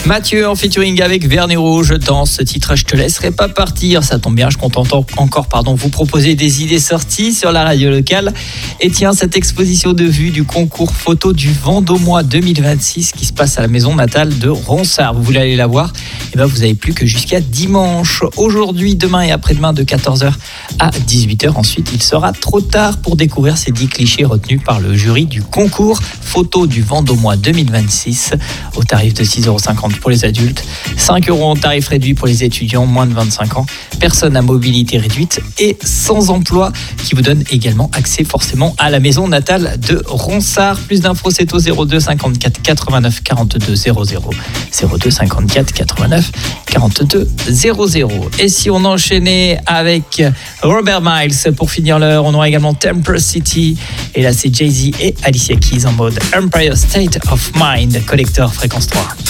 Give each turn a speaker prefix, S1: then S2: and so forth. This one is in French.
S1: Mathieu en featuring avec Vernis Rouge dans ce titre Je te laisserai pas partir. Ça tombe bien, je compte encore vous proposer des idées sorties sur la radio locale. Et tiens, cette exposition de vue du concours photo du Vendômois 2026 qui se passe à la maison natale de Ronsard. Vous voulez aller la voir ? Vous n'avez plus que jusqu'à dimanche. Aujourd'hui, demain et après-demain de 14h à 18h. Ensuite, il sera trop tard pour découvrir ces 10 clichés retenus par le jury du concours photo du Vendômois 2026 au tarif de 6,50€ pour les adultes, 5€ en tarif réduit pour les étudiants moins de 25 ans, personnes à mobilité réduite et sans emploi, qui vous donne également accès forcément à la maison natale de Ronsard. Plus d'infos, c'est au 02 54 89 42 00. 02 54 89 42 00. Et si on enchaînait avec Robert Miles pour finir l'heure, on aura également Temper City. Et là, c'est Jay-Z et Alicia Keys en mode Empire State of Mind, Collector Fréquence 3.